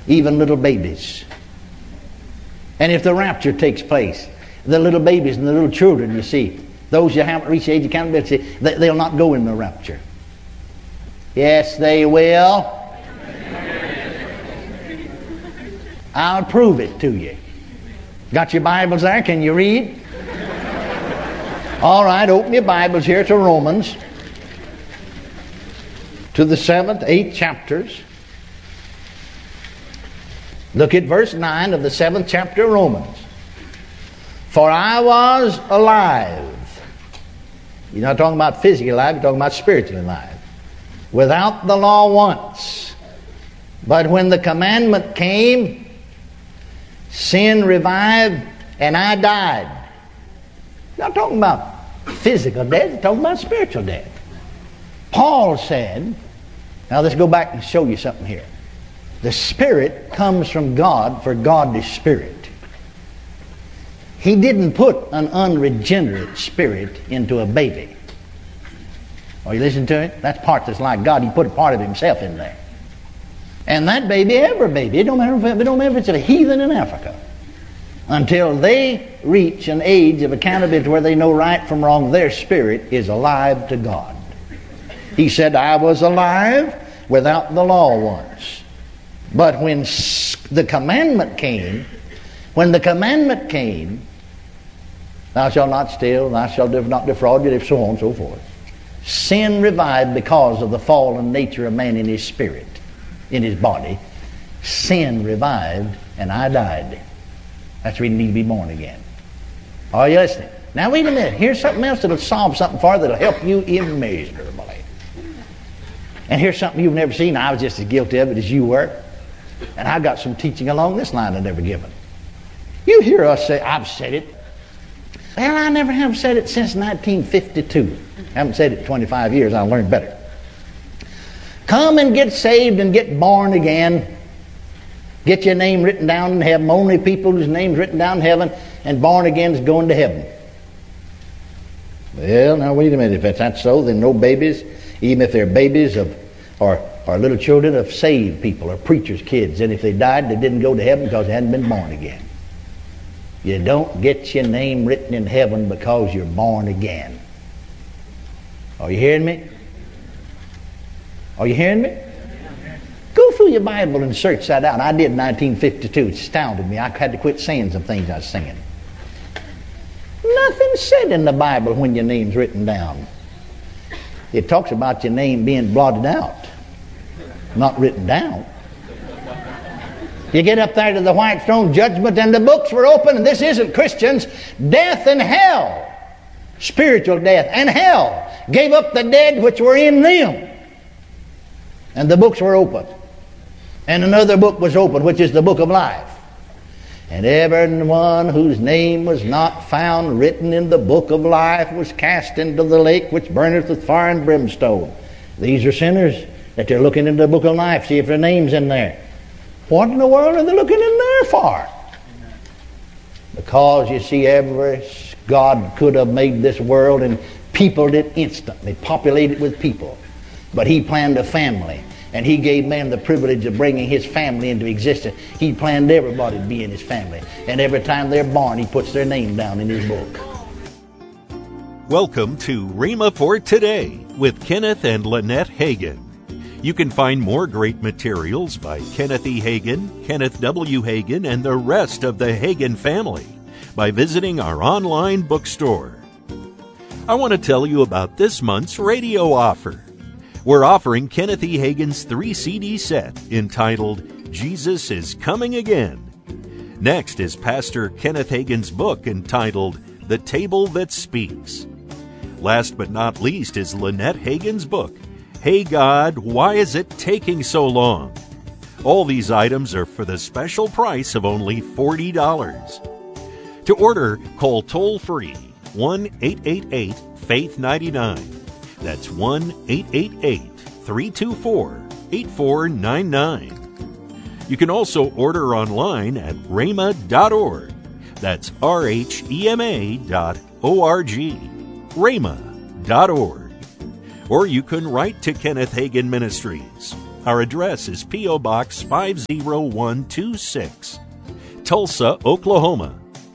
even little babies. And if the rapture takes place, the little babies and the little children, you see, those who haven't reached the age of accountability, they'll not go in the rapture. Yes, they will. I'll prove it to you. Got your Bibles there? Can you read? All right, open your Bibles here to Romans, to the 7th, 8th chapters. Look at verse 9 of the 7th chapter of Romans. For I was alive. You're not talking about physically alive, you're talking about spiritually alive. Without the law once. But when the commandment came, sin revived and I died. You're not talking about physical death, you're talking about spiritual death. Paul said, now let's go back and show you something here. The Spirit comes from God, for God is Spirit. He didn't put an unregenerate spirit into a baby. Are you listening to it? That's part that's like God. He put a part of Himself in there. And that baby, every baby, it don't matter if it's a heathen in Africa, until they reach an age of accountability where they know right from wrong, their spirit is alive to God. He said, I was alive without the law once. But when the commandment came, thou shalt not steal, thou shalt not defraud, if so on and so forth. Sin revived because of the fallen nature of man in his spirit, in his body. Sin revived and I died. That's why you need to be born again. Are you listening? Now wait a minute. Here's something else that'll solve something for you that'll help you immeasurably. And here's something you've never seen. I was just as guilty of it as you were. And I got some teaching along this line I've never given. You hear us say, I've said it. Well, I never have said it since 1952. I haven't said it in 25 years. I learned better. Come and get saved and get born again. Get your name written down in heaven. Only people whose name's written down in heaven and born again is going to heaven. Well, now wait a minute. If that's so, then no babies, even if they're babies or little children of saved people or preachers' kids. And if they died, they didn't go to heaven because they hadn't been born again. You don't get your name written in heaven because you're born again. Are you hearing me? Are you hearing me? Go through your Bible and search that out. I did in 1952. It astounded me. I had to quit saying some things I was singing. Nothing said in the Bible when your name's written down. It talks about your name being blotted out, not written down. You get up there to the white throne judgment and the books were open, and this isn't Christians. Death and hell, spiritual death and hell, gave up the dead which were in them. And the books were open. And another book was opened, which is the book of life. And everyone whose name was not found written in the book of life was cast into the lake which burneth with fire and brimstone. These are sinners that they're looking into the book of life, see if their name's in there. What in the world are they looking in there for? Because you see, God could have made this world and peopled it instantly, populated with people. But He planned a family, and He gave man the privilege of bringing His family into existence. He planned everybody to be in His family. And every time they're born, He puts their name down in His book. Welcome to Rhema for Today with Kenneth and Lynette Hagin. You can find more great materials by Kenneth E. Hagin, Kenneth W. Hagin, and the rest of the Hagin family by visiting our online bookstore. I want to tell you about this month's radio offer. We're offering Kenneth E. Hagin's 3-CD set entitled Jesus is Coming Again. Next is Pastor Kenneth Hagin's book entitled The Table That Speaks. Last but not least is Lynette Hagin's book, Hey God, Why Is It Taking So Long? All these items are for the special price of only $40. To order, call toll-free 1-888-FAITH-99. That's 1-888-324-8499. You can also order online at rhema.org. That's rhema.org. rhema.org. Or you can write to Kenneth Hagin Ministries. Our address is P.O. Box 50126, Tulsa, Oklahoma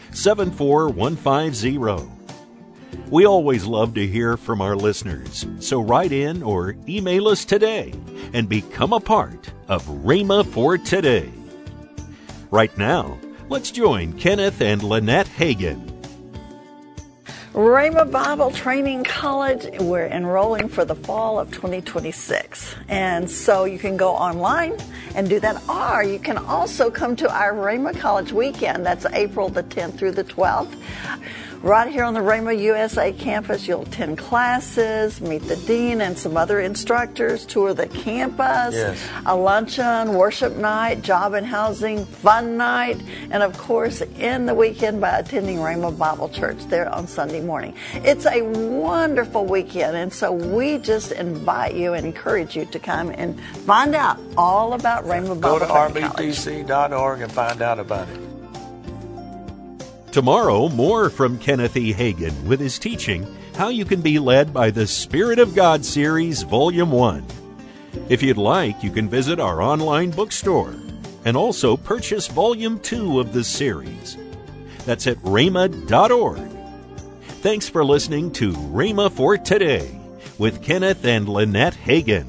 74150. We always love to hear from our listeners, so write in or email us today and become a part of Rhema for Today. Right now, let's join Kenneth and Lynette Hagin. Rhema Bible Training College, we're enrolling for the fall of 2026. And so you can go online and do that, or you can also come to our Rhema College weekend. That's April the 10th through the 12th. Right here on the Rhema USA campus, you'll attend classes, meet the dean and some other instructors, tour the campus, a luncheon, worship night, job and housing, fun night, and of course, end the weekend by attending Rhema Bible Church there on Sunday morning. It's a wonderful weekend, and so we just invite you and encourage you to come and find out all about Rhema Bible Training College. Go to rbtc.org and find out about it. Tomorrow, more from Kenneth E. Hagin with his teaching, How You Can Be Led by the Spirit of God series, Volume 1. If you'd like, you can visit our online bookstore and also purchase Volume 2 of this series. That's at rhema.org. Thanks for listening to Rhema for Today with Kenneth and Lynette Hagin.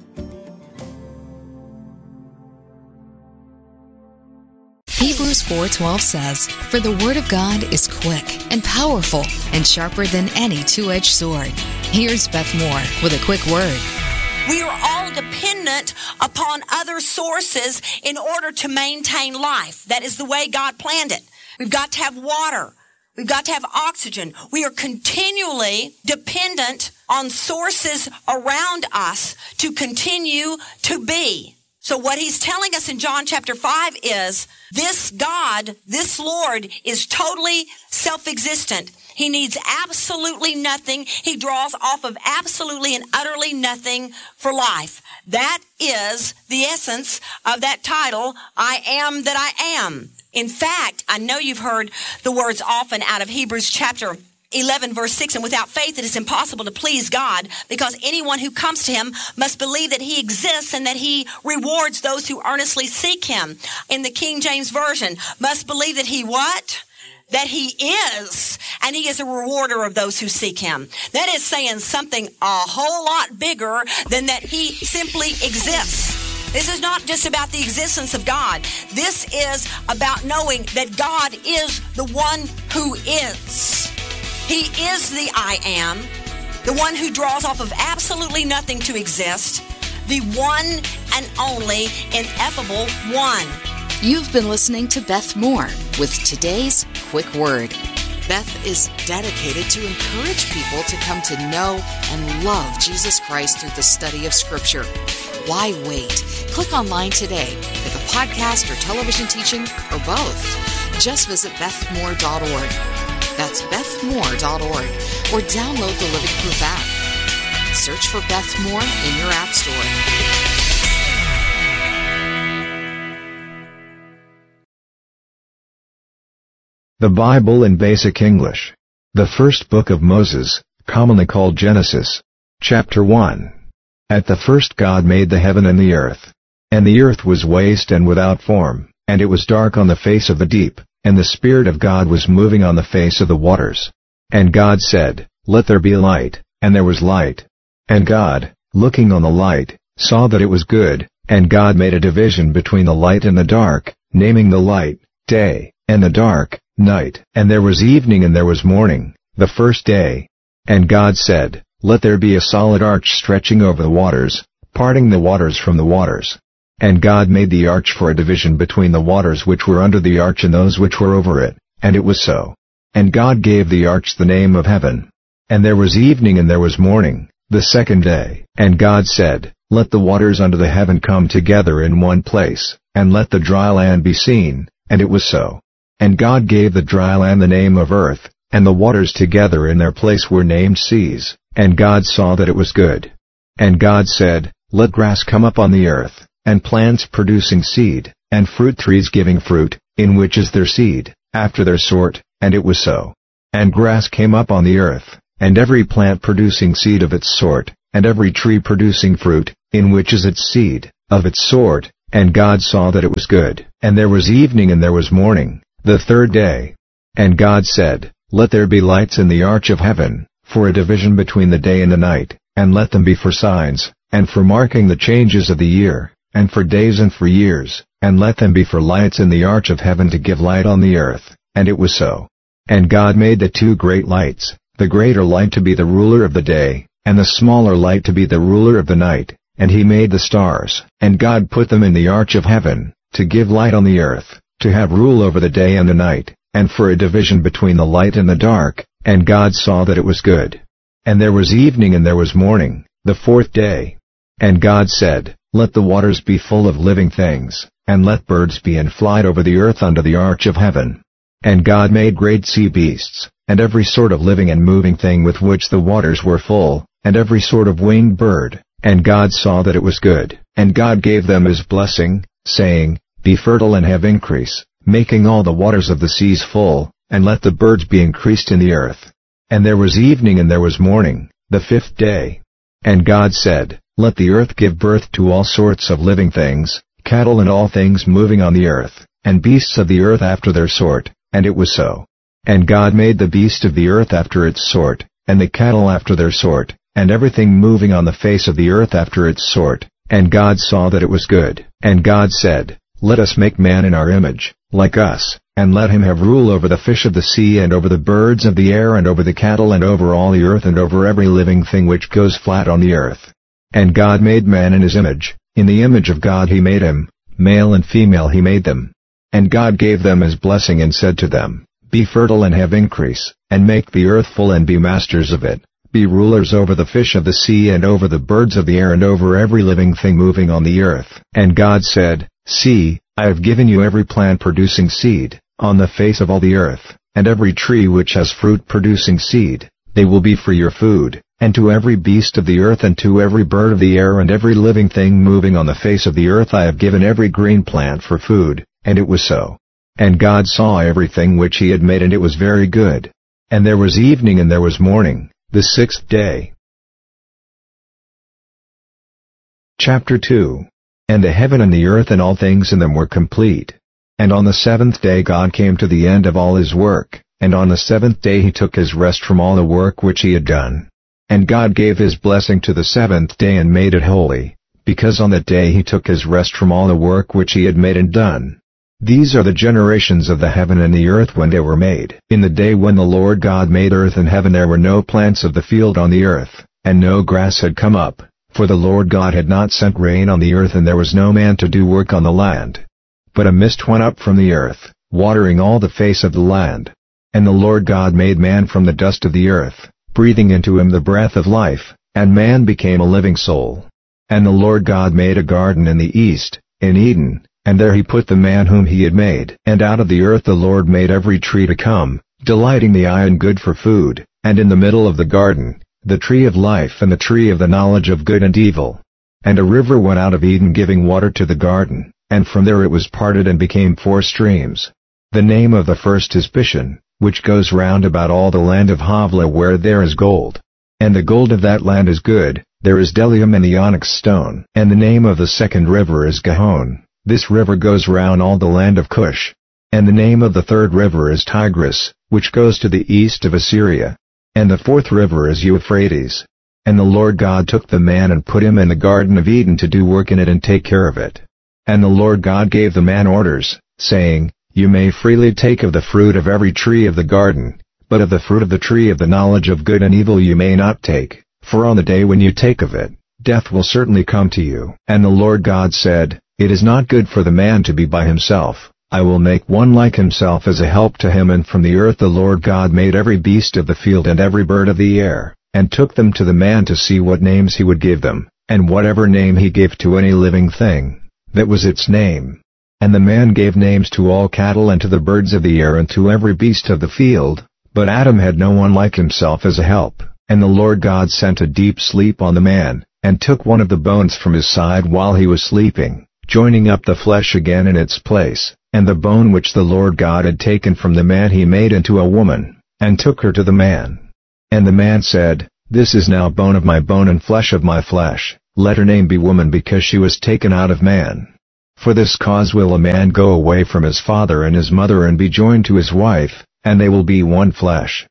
Hebrews 4:12 says, "For the word of God is quick and powerful and sharper than any two-edged sword." Here's Beth Moore with a quick word. We are all dependent upon other sources in order to maintain life. That is the way God planned it. We've got to have water. We've got to have oxygen. We are continually dependent on sources around us to continue to be. So what he's telling us in John chapter 5 is this God, this Lord, is totally self-existent. He needs absolutely nothing. He draws off of absolutely and utterly nothing for life. That is the essence of that title, I Am That I Am. In fact, I know you've heard the words often out of Hebrews chapter 11 verse 6, and without faith it is impossible to please God, because anyone who comes to him must believe that he exists and that he rewards those who earnestly seek him. In the King James Version, must believe that he what? That he is, and he is a rewarder of those who seek him. That is saying something a whole lot bigger than that he simply exists. This is not just about the existence of God. This is about knowing that God is the one who is. He is the I Am, the one who draws off of absolutely nothing to exist, the one and only ineffable one. You've been listening to Beth Moore with today's quick word. Beth is dedicated to encourage people to come to know and love Jesus Christ through the study of Scripture. Why wait? Click online today with a podcast or television teaching or both. Just visit bethmoore.org. That's bethmoore.org, or download the Living Proof app. Search for Beth Moore in your app store. The Bible in Basic English. The first book of Moses, commonly called Genesis. Chapter 1. At the first God made the heaven and the earth. And the earth was waste and without form, and it was dark on the face of the deep, and the Spirit of God was moving on the face of the waters. And God said, Let there be light, and there was light. And God, looking on the light, saw that it was good, and God made a division between the light and the dark, naming the light, day, and the dark, night. And there was evening and there was morning, the first day. And God said, Let there be a solid arch stretching over the waters, parting the waters from the waters. And God made the arch for a division between the waters which were under the arch and those which were over it, and it was so. And God gave the arch the name of heaven. And there was evening and there was morning, the second day. And God said, Let the waters under the heaven come together in one place, and let the dry land be seen, and it was so. And God gave the dry land the name of earth, and the waters together in their place were named seas. And God saw that it was good. And God said, Let grass come up on the earth, and plants producing seed, and fruit trees giving fruit, in which is their seed, after their sort, and it was so. And grass came up on the earth, and every plant producing seed of its sort, and every tree producing fruit, in which is its seed, of its sort, and God saw that it was good. And there was evening and there was morning, the third day. And God said, Let there be lights in the arch of heaven, for a division between the day and the night, and let them be for signs, and for marking the changes of the year, and for days and for years, and let them be for lights in the arch of heaven to give light on the earth. And it was so. And God made the two great lights, the greater light to be the ruler of the day, and the smaller light to be the ruler of the night. And he made the stars, and God put them in the arch of heaven, to give light on the earth, to have rule over the day and the night, and for a division between the light and the dark. And God saw that it was good. And there was evening and there was morning, the fourth day. And God said, Let the waters be full of living things, and let birds be in flight over the earth under the arch of heaven. And God made great sea beasts, and every sort of living and moving thing with which the waters were full, and every sort of winged bird. And God saw that it was good. And God gave them his blessing, saying, Be fertile and have increase, making all the waters of the seas full, and let the birds be increased in the earth. And there was evening and there was morning, the fifth day. And God said, Let the earth give birth to all sorts of living things, cattle and all things moving on the earth, and beasts of the earth after their sort. And it was so. And God made the beast of the earth after its sort, and the cattle after their sort, and everything moving on the face of the earth after its sort. And God saw that it was good. And God said, Let us make man in our image, like us, and let him have rule over the fish of the sea and over the birds of the air and over the cattle and over all the earth and over every living thing which goes flat on the earth. And God made man in his image, in the image of God he made him, male and female he made them. And God gave them his blessing and said to them, Be fertile and have increase, and make the earth full and be masters of it. Be rulers over the fish of the sea and over the birds of the air and over every living thing moving on the earth. And God said, See, I have given you every plant producing seed, on the face of all the earth, and every tree which has fruit producing seed. They will be for your food, and to every beast of the earth and to every bird of the air and every living thing moving on the face of the earth I have given every green plant for food. And it was so. And God saw everything which he had made, and it was very good. And there was evening and there was morning, the sixth day. Chapter 2. And the heaven and the earth and all things in them were complete. And on the seventh day God came to the end of all his work, and on the seventh day he took his rest from all the work which he had done. And God gave his blessing to the seventh day and made it holy, because on that day he took his rest from all the work which he had made and done. These are the generations of the heaven and the earth when they were made. In the day when the Lord God made earth and heaven there were no plants of the field on the earth, and no grass had come up, for the Lord God had not sent rain on the earth and there was no man to do work on the land. But a mist went up from the earth, watering all the face of the land. And the Lord God made man from the dust of the earth, breathing into him the breath of life, and man became a living soul. And the Lord God made a garden in the east, in Eden, and there he put the man whom he had made. And out of the earth the Lord made every tree to come, delighting the eye and good for food, and in the middle of the garden, the tree of life and the tree of the knowledge of good and evil. And a river went out of Eden giving water to the garden, and from there it was parted and became 4 streams. The name of the first is Pishon, which goes round about all the land of Havilah where there is gold. And the gold of that land is good, there is bdellium and the onyx stone. And the name of the second river is Gihon. This river goes round all the land of Cush. And the name of the third river is Tigris, which goes to the east of Assyria. And the fourth river is Euphrates. And the Lord God took the man and put him in the Garden of Eden to do work in it and take care of it. And the Lord God gave the man orders, saying, You may freely take of the fruit of every tree of the garden, but of the fruit of the tree of the knowledge of good and evil you may not take, for on the day when you take of it, death will certainly come to you. And the Lord God said, It is not good for the man to be by himself. I will make one like himself as a help to him. And from the earth the Lord God made every beast of the field and every bird of the air, and took them to the man to see what names he would give them, and whatever name he gave to any living thing, that was its name. And the man gave names to all cattle and to the birds of the air and to every beast of the field, but Adam had no one like himself as a help. And the Lord God sent a deep sleep on the man, and took one of the bones from his side while he was sleeping, joining up the flesh again in its place, and the bone which the Lord God had taken from the man he made into a woman, and took her to the man. And the man said, This is now bone of my bone and flesh of my flesh. Let her name be woman, because she was taken out of man. For this cause will a man go away from his father and his mother and be joined to his wife, and they will be one flesh.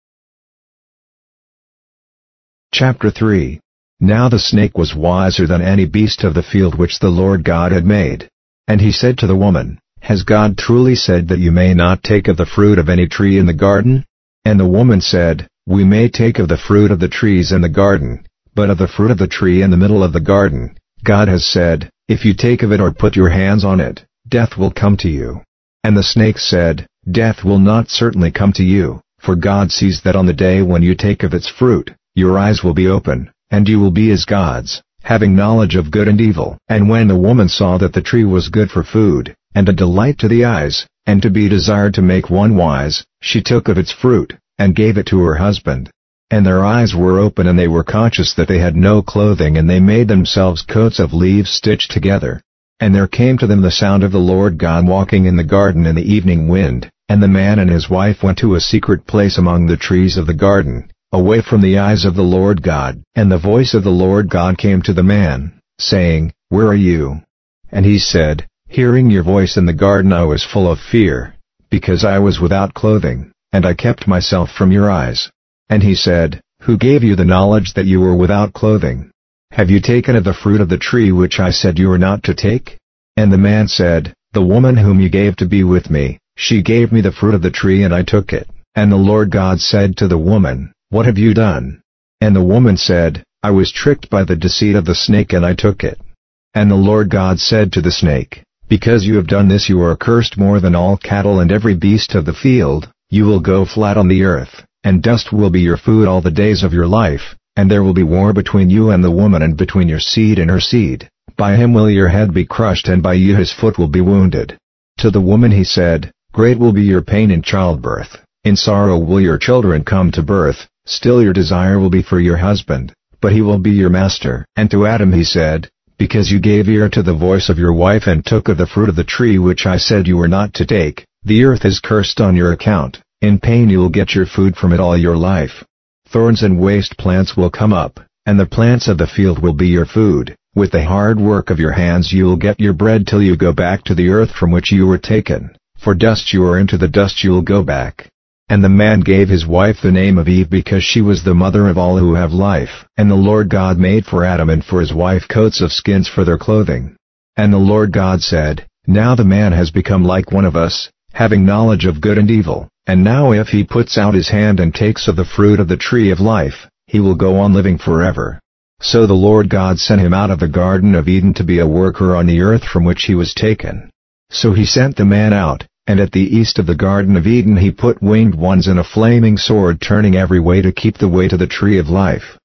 Chapter 3. Now the snake was wiser than any beast of the field which the Lord God had made. And he said to the woman, Has God truly said that you may not take of the fruit of any tree in the garden? And the woman said, We may take of the fruit of the trees in the garden, but of the fruit of the tree in the middle of the garden, God has said, If you take of it or put your hands on it, death will come to you. And the snake said, Death will not certainly come to you, for God sees that on the day when you take of its fruit, your eyes will be open, and you will be as gods, having knowledge of good and evil. And when the woman saw that the tree was good for food, and a delight to the eyes, and to be desired to make one wise, she took of its fruit, and gave it to her husband. And their eyes were open, and they were conscious that they had no clothing, and they made themselves coats of leaves stitched together. And there came to them the sound of the Lord God walking in the garden in the evening wind, and the man and his wife went to a secret place among the trees of the garden, away from the eyes of the Lord God. And the voice of the Lord God came to the man, saying, Where are you? And he said, Hearing your voice in the garden I was full of fear, because I was without clothing, and I kept myself from your eyes. And he said, Who gave you the knowledge that you were without clothing? Have you taken of the fruit of the tree which I said you were not to take? And the man said, The woman whom you gave to be with me, she gave me the fruit of the tree and I took it. And the Lord God said to the woman, What have you done? And the woman said, I was tricked by the deceit of the snake and I took it. And the Lord God said to the snake, Because you have done this you are cursed more than all cattle and every beast of the field, you will go flat on the earth, and dust will be your food all the days of your life, and there will be war between you and the woman and between your seed and her seed. By him will your head be crushed and by you his foot will be wounded. To the woman he said, Great will be your pain in childbirth, in sorrow will your children come to birth, still your desire will be for your husband, but he will be your master. And to Adam he said, Because you gave ear to the voice of your wife and took of the fruit of the tree which I said you were not to take, the earth is cursed on your account, in pain you will get your food from it all your life. Thorns and waste plants will come up, and the plants of the field will be your food. With the hard work of your hands you will get your bread till you go back to the earth from which you were taken, for dust you are and to the dust you will go back. And the man gave his wife the name of Eve because she was the mother of all who have life. And the Lord God made for Adam and for his wife coats of skins for their clothing. And the Lord God said, Now the man has become like one of us, having knowledge of good and evil, and now if he puts out his hand and takes of the fruit of the tree of life, he will go on living forever. So the Lord God sent him out of the Garden of Eden to be a worker on the earth from which he was taken. So he sent the man out, and at the east of the Garden of Eden he put winged ones and a flaming sword turning every way to keep the way to the tree of life.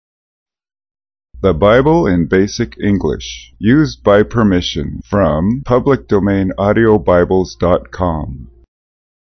The Bible in Basic English, used by permission from publicdomainaudiobibles.com.